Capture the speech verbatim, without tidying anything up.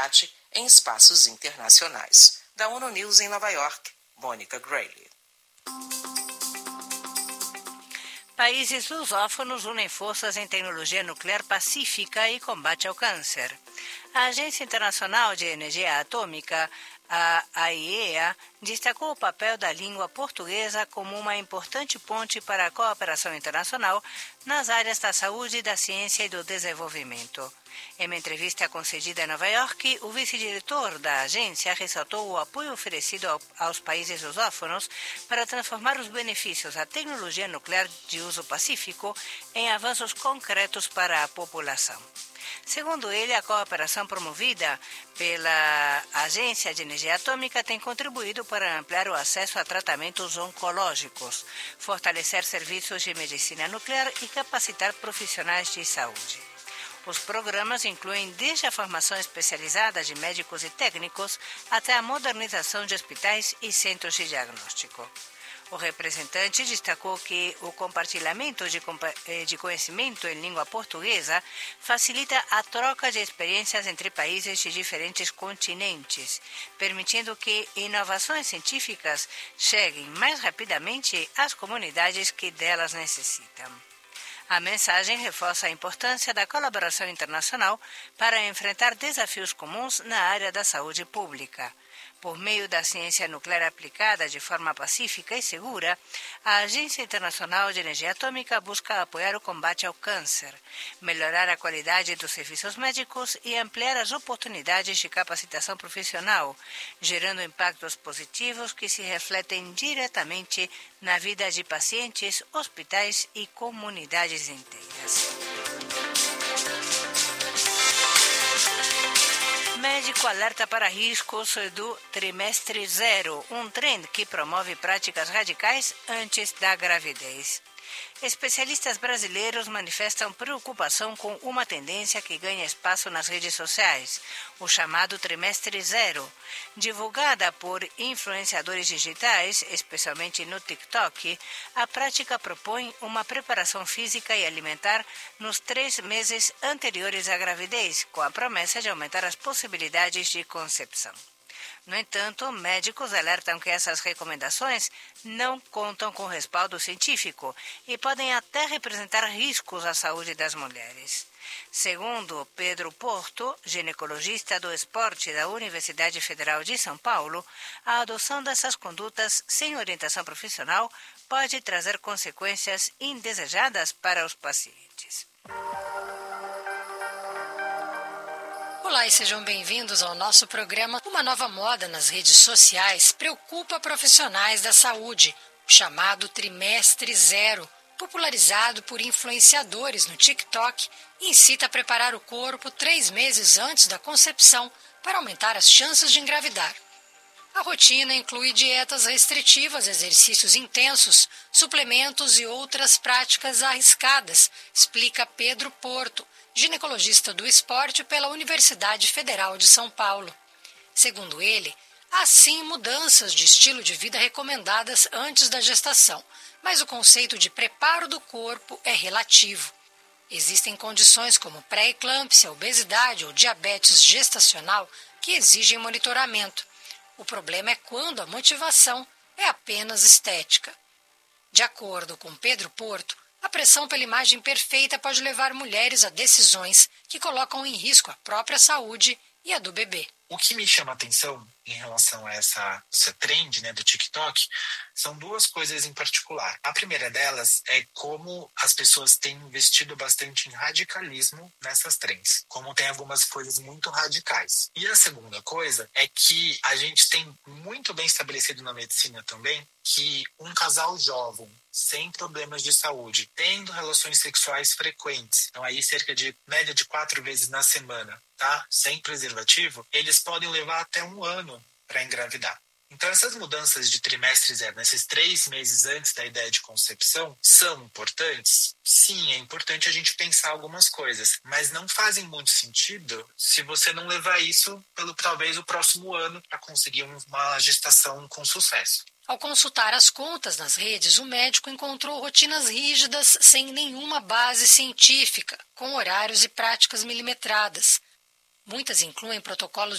debate em espaços internacionais. Da ONU News em Nova York, Mônica Grayle. Países lusófonos unem forças em tecnologia nuclear pacífica e combate ao câncer. A Agência Internacional de Energia Atômica, a AIEA, destacou o papel da língua portuguesa como uma importante ponte para a cooperação internacional nas áreas da saúde, da ciência e do desenvolvimento. Em uma entrevista concedida em Nova York, o vice-diretor da agência ressaltou o apoio oferecido ao, aos países lusófonos para transformar os benefícios da tecnologia nuclear de uso pacífico em avanços concretos para a população. Segundo ele, a cooperação promovida pela Agência de Energia Atômica tem contribuído para ampliar o acesso a tratamentos oncológicos, fortalecer serviços de medicina nuclear e capacitar profissionais de saúde. Os programas incluem desde a formação especializada de médicos e técnicos até a modernização de hospitais e centros de diagnóstico. O representante destacou que o compartilhamento de, de conhecimento em língua portuguesa facilita a troca de experiências entre países de diferentes continentes, permitindo que inovações científicas cheguem mais rapidamente às comunidades que delas necessitam. A mensagem reforça a importância da colaboração internacional para enfrentar desafios comuns na área da saúde pública. Por meio da ciência nuclear aplicada de forma pacífica e segura, a Agência Internacional de Energia Atômica busca apoiar o combate ao câncer, melhorar a qualidade dos serviços médicos e ampliar as oportunidades de capacitação profissional, gerando impactos positivos que se refletem diretamente na vida de pacientes, hospitais e comunidades inteiras. Médico alerta para riscos do trimestre zero, um trend que promove práticas radicais antes da gravidez. Especialistas brasileiros manifestam preocupação com uma tendência que ganha espaço nas redes sociais, o chamado trimestre zero. Divulgada por influenciadores digitais, especialmente no TikTok, a prática propõe uma preparação física e alimentar nos três meses anteriores à gravidez, com a promessa de aumentar as possibilidades de concepção. No entanto, médicos alertam que essas recomendações não contam com respaldo científico e podem até representar riscos à saúde das mulheres. Segundo Pedro Porto, ginecologista do esporte da Universidade Federal de São Paulo, a adoção dessas condutas sem orientação profissional pode trazer consequências indesejadas para os pacientes. Olá e sejam bem-vindos ao nosso programa. Uma nova moda nas redes sociais preocupa profissionais da saúde, o chamado trimestre zero, popularizado por influenciadores no TikTok, incita a preparar o corpo três meses antes da concepção para aumentar as chances de engravidar. A rotina inclui dietas restritivas, exercícios intensos, suplementos e outras práticas arriscadas, explica Pedro Porto, ginecologista do esporte pela Universidade Federal de São Paulo. Segundo ele, há sim mudanças de estilo de vida recomendadas antes da gestação, mas o conceito de preparo do corpo é relativo. Existem condições como pré-eclâmpsia, obesidade ou diabetes gestacional que exigem monitoramento. O problema é quando a motivação é apenas estética. De acordo com Pedro Porto, a pressão pela imagem perfeita pode levar mulheres a decisões que colocam em risco a própria saúde e a do bebê. O que me chama a atenção em relação a essa, essa trend, né, do TikTok são duas coisas em particular. A primeira delas é como as pessoas têm investido bastante em radicalismo nessas trends, como tem algumas coisas muito radicais. E a segunda coisa é que a gente tem muito bem estabelecido na medicina também que um casal jovem, sem problemas de saúde, tendo relações sexuais frequentes, então aí cerca de média de quatro vezes na semana, tá? Sem preservativo, eles podem levar até um ano para engravidar. Então essas mudanças de trimestre zero, nesses três meses antes da ideia de concepção, são importantes? Sim, é importante a gente pensar algumas coisas, mas não fazem muito sentido se você não levar isso pelo talvez o próximo ano para conseguir uma gestação com sucesso. Ao consultar as contas nas redes, o médico encontrou rotinas rígidas sem nenhuma base científica, com horários e práticas milimetradas. Muitas incluem protocolos